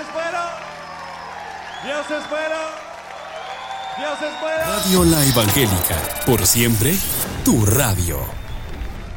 es bueno. Dios es bueno. Dios es bueno. Radio La Evangélica, por siempre, tu radio.